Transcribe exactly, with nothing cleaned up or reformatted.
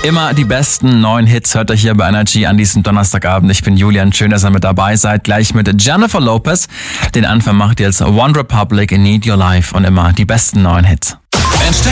Immer die besten neuen Hits hört ihr hier bei Energy an diesem Donnerstagabend. Ich bin Julian, schön, dass ihr mit dabei seid. Gleich mit Jennifer Lopez. Den Anfang macht jetzt One Republic, Need Your Life und immer die besten neuen Hits. Entsteckt